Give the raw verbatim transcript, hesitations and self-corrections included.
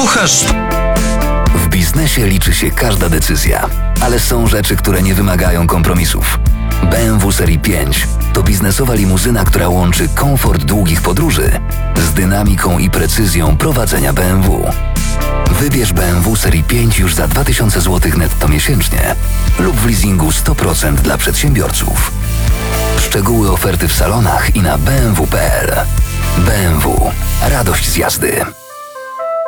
Słuchasz. W biznesie liczy się każda decyzja, ale są rzeczy, które nie wymagają kompromisów. B M W Serii pięć to biznesowa limuzyna, która łączy komfort długich podróży z dynamiką i precyzją prowadzenia B M W. Wybierz B M W Serii pięć już za dwa tysiące złotych netto miesięcznie lub w leasingu sto procent dla przedsiębiorców. Szczegóły oferty w salonach i na b m w kropka p l. B M W. Radość z jazdy.